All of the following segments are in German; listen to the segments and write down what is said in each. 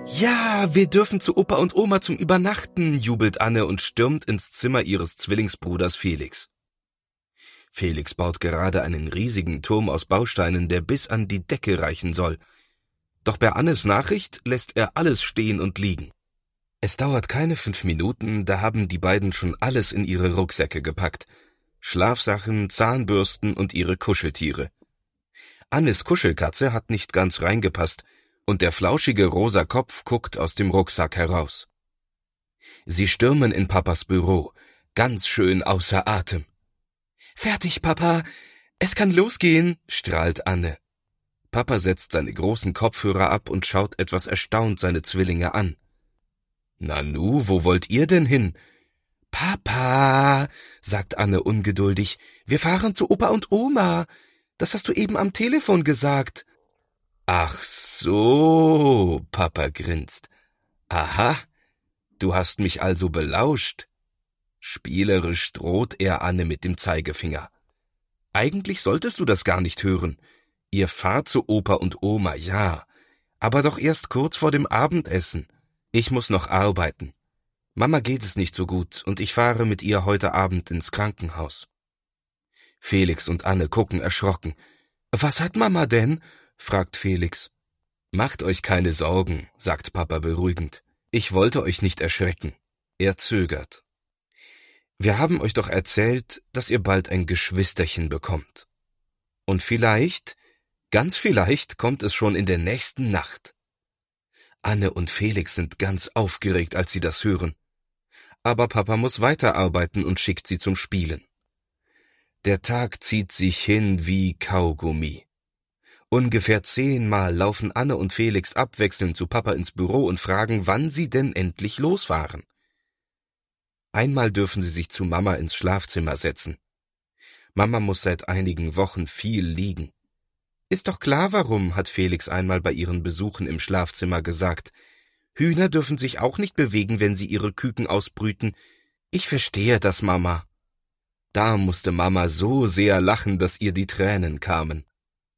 Ja, wir dürfen zu Opa und Oma zum Übernachten, jubelt Anne und stürmt ins Zimmer ihres Zwillingsbruders Felix. Felix baut gerade einen riesigen Turm aus Bausteinen, der bis an die Decke reichen soll. Doch bei Annes Nachricht lässt er alles stehen und liegen. Es dauert keine 5 Minuten, da haben die beiden schon alles in ihre Rucksäcke gepackt. Schlafsachen, Zahnbürsten und ihre Kuscheltiere. Annes Kuschelkatze hat nicht ganz reingepasst und der flauschige rosa Kopf guckt aus dem Rucksack heraus. Sie stürmen in Papas Büro, ganz schön außer Atem. »Fertig, Papa, es kann losgehen«, strahlt Anne. Papa setzt seine großen Kopfhörer ab und schaut etwas erstaunt seine Zwillinge an. »Nanu, wo wollt ihr denn hin?« »Papa«, sagt Anne ungeduldig, »wir fahren zu Opa und Oma. Das hast du eben am Telefon gesagt.« »Ach so«, Papa grinst. »Aha, du hast mich also belauscht.« Spielerisch droht er Anne mit dem Zeigefinger. »Eigentlich solltest du das gar nicht hören. Ihr fahrt zu Opa und Oma, ja, aber doch erst kurz vor dem Abendessen. Ich muss noch arbeiten. Mama geht es nicht so gut und ich fahre mit ihr heute Abend ins Krankenhaus.« Felix und Anne gucken erschrocken. »Was hat Mama denn?« fragt Felix. »Macht euch keine Sorgen«, sagt Papa beruhigend. »Ich wollte euch nicht erschrecken.« Er zögert. »Wir haben euch doch erzählt, dass ihr bald ein Geschwisterchen bekommt. Und vielleicht, ganz vielleicht, kommt es schon in der nächsten Nacht.« Anne und Felix sind ganz aufgeregt, als sie das hören. Aber Papa muss weiterarbeiten und schickt sie zum Spielen. Der Tag zieht sich hin wie Kaugummi. Ungefähr 10-mal laufen Anne und Felix abwechselnd zu Papa ins Büro und fragen, wann sie denn endlich losfahren. Einmal dürfen sie sich zu Mama ins Schlafzimmer setzen. Mama muss seit einigen Wochen viel liegen. »Ist doch klar, warum«, hat Felix einmal bei ihren Besuchen im Schlafzimmer gesagt. »Hühner dürfen sich auch nicht bewegen, wenn sie ihre Küken ausbrüten. Ich verstehe das, Mama.« Da musste Mama so sehr lachen, dass ihr die Tränen kamen.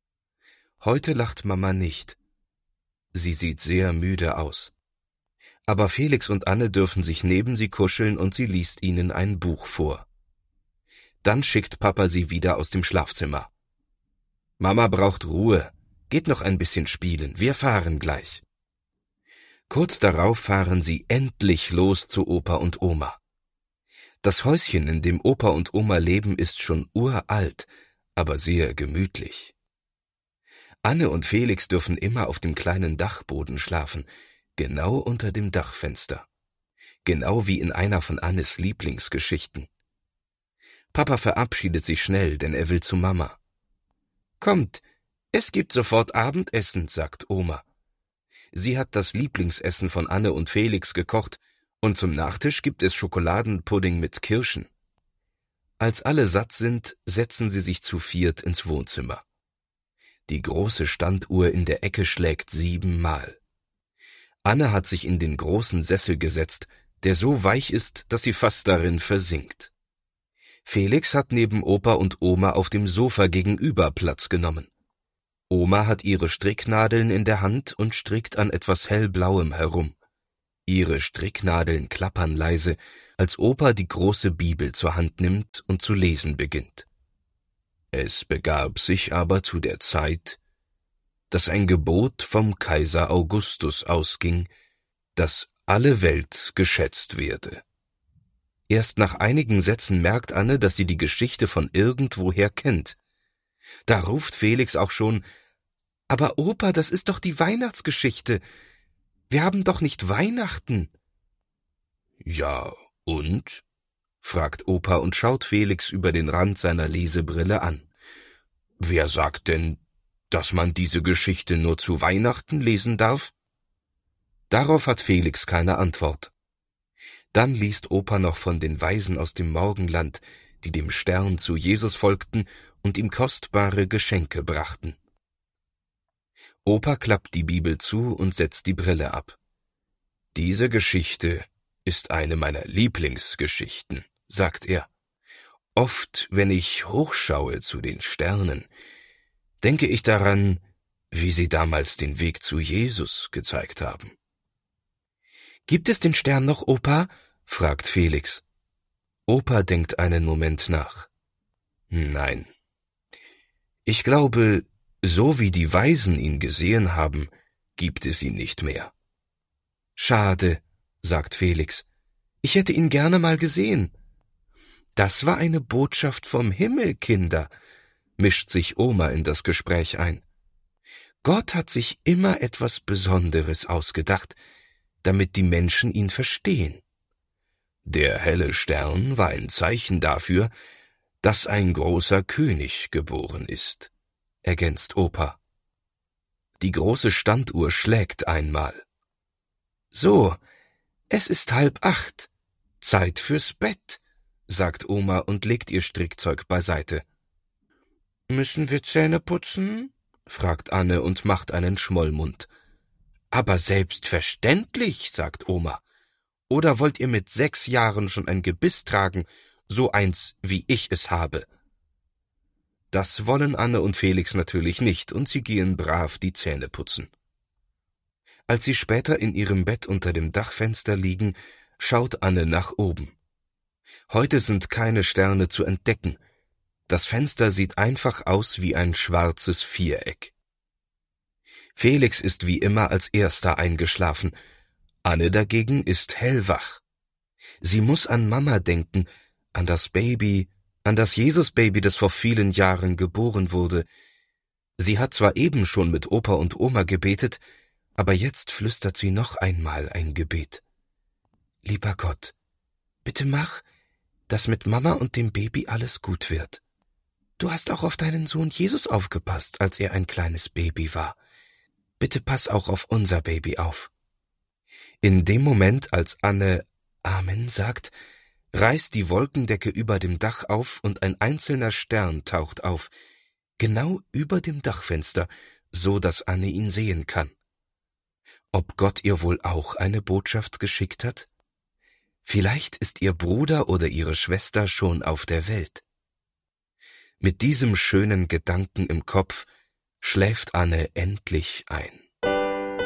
Heute lacht Mama nicht. Sie sieht sehr müde aus. Aber Felix und Anne dürfen sich neben sie kuscheln und sie liest ihnen ein Buch vor. Dann schickt Papa sie wieder aus dem Schlafzimmer. »Mama braucht Ruhe. Geht noch ein bisschen spielen. Wir fahren gleich.« Kurz darauf fahren sie endlich los zu Opa und Oma. Das Häuschen, in dem Opa und Oma leben, ist schon uralt, aber sehr gemütlich. Anne und Felix dürfen immer auf dem kleinen Dachboden schlafen, genau unter dem Dachfenster. Genau wie in einer von Annes Lieblingsgeschichten. Papa verabschiedet sich schnell, denn er will zu Mama. »Kommt, es gibt sofort Abendessen«, sagt Oma. Sie hat das Lieblingsessen von Anne und Felix gekocht und zum Nachtisch gibt es Schokoladenpudding mit Kirschen. Als alle satt sind, setzen sie sich zu viert ins Wohnzimmer. Die große Standuhr in der Ecke schlägt 7-mal. Anne hat sich in den großen Sessel gesetzt, der so weich ist, dass sie fast darin versinkt. Felix hat neben Opa und Oma auf dem Sofa gegenüber Platz genommen. Oma hat ihre Stricknadeln in der Hand und strickt an etwas hellblauem herum. Ihre Stricknadeln klappern leise, als Opa die große Bibel zur Hand nimmt und zu lesen beginnt. Es begab sich aber zu der Zeit, dass ein Gebot vom Kaiser Augustus ausging, dass alle Welt geschätzt werde. Erst nach einigen Sätzen merkt Anne, dass sie die Geschichte von irgendwoher kennt. Da ruft Felix auch schon, »Aber Opa, das ist doch die Weihnachtsgeschichte. Wir haben doch nicht Weihnachten.« »Ja, und?«, fragt Opa und schaut Felix über den Rand seiner Lesebrille an. »Wer sagt denn, dass man diese Geschichte nur zu Weihnachten lesen darf?« Darauf hat Felix keine Antwort. Dann liest Opa noch von den Weisen aus dem Morgenland, die dem Stern zu Jesus folgten und ihm kostbare Geschenke brachten. Opa klappt die Bibel zu und setzt die Brille ab. »Diese Geschichte ist eine meiner Lieblingsgeschichten«, sagt er. »Oft, wenn ich hochschaue zu den Sternen, denke ich daran, wie sie damals den Weg zu Jesus gezeigt haben. »Gibt es den Stern noch, Opa?« fragt Felix. Opa denkt einen Moment nach. »Nein. Ich glaube, so wie die Weisen ihn gesehen haben, gibt es ihn nicht mehr.« »Schade«, sagt Felix. »Ich hätte ihn gerne mal gesehen.« »Das war eine Botschaft vom Himmel, Kinder«, mischt sich Oma in das Gespräch ein. »Gott hat sich immer etwas Besonderes ausgedacht, damit die Menschen ihn verstehen. Der helle Stern war ein Zeichen dafür, dass ein großer König geboren ist«, ergänzt Opa. Die große Standuhr schlägt einmal. »So, es ist 7:30. Zeit fürs Bett«, sagt Oma und legt ihr Strickzeug beiseite. »Müssen wir Zähne putzen?« fragt Anne und macht einen Schmollmund. »Aber selbstverständlich«, sagt Oma. »Oder wollt ihr mit 6 Jahren schon ein Gebiss tragen, so eins, wie ich es habe?« Das wollen Anne und Felix natürlich nicht, und sie gehen brav die Zähne putzen. Als sie später in ihrem Bett unter dem Dachfenster liegen, schaut Anne nach oben. Heute sind keine Sterne zu entdecken. Das Fenster sieht einfach aus wie ein schwarzes Viereck. Felix ist wie immer als erster eingeschlafen. Anne dagegen ist hellwach. Sie muss an Mama denken, an das Baby, an das Jesusbaby, das vor vielen Jahren geboren wurde. Sie hat zwar eben schon mit Opa und Oma gebetet, aber jetzt flüstert sie noch einmal ein Gebet. »Lieber Gott, bitte mach, dass mit Mama und dem Baby alles gut wird. Du hast auch auf deinen Sohn Jesus aufgepasst, als er ein kleines Baby war. Bitte pass auch auf unser Baby auf.« In dem Moment, als Anne Amen sagt, reißt die Wolkendecke über dem Dach auf und ein einzelner Stern taucht auf, genau über dem Dachfenster, so dass Anne ihn sehen kann. Ob Gott ihr wohl auch eine Botschaft geschickt hat? Vielleicht ist ihr Bruder oder ihre Schwester schon auf der Welt. Mit diesem schönen Gedanken im Kopf schläft Anne endlich ein.